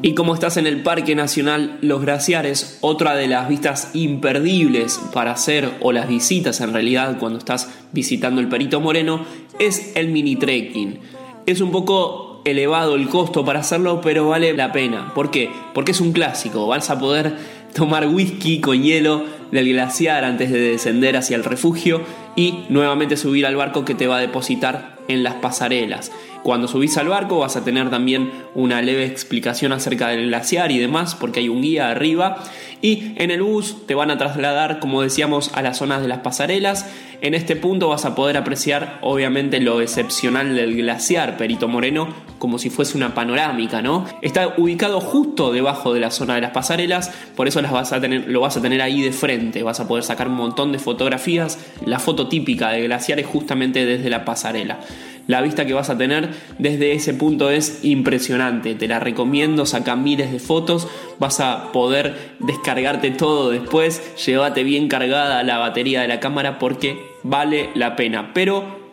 Y como estás en el Parque Nacional Los Glaciares, otra de las vistas imperdibles para hacer, o las visitas en realidad cuando estás visitando el Perito Moreno, es el mini trekking. Es un poco elevado el costo para hacerlo, pero vale la pena. ¿Por qué? Porque es un clásico. Vas a poder tomar whisky con hielo del glaciar antes de descender hacia el refugio y nuevamente subir al barco que te va a depositar en las pasarelas. Cuando subís al barco vas a tener también una leve explicación acerca del glaciar y demás, porque hay un guía arriba. Y en el bus te van a trasladar, como decíamos, a las zonas de las pasarelas. En este punto vas a poder apreciar obviamente lo excepcional del glaciar Perito Moreno, como si fuese una panorámica, ¿no? Está ubicado justo debajo de la zona de las pasarelas, por eso lo vas a tener ahí de frente. Vas a poder sacar un montón de fotografías. La foto típica del glaciar es justamente desde la pasarela. La vista que vas a tener desde ese punto es impresionante, te la recomiendo, saca miles de fotos, vas a poder descargarte todo después, llévate bien cargada la batería de la cámara porque vale la pena. Pero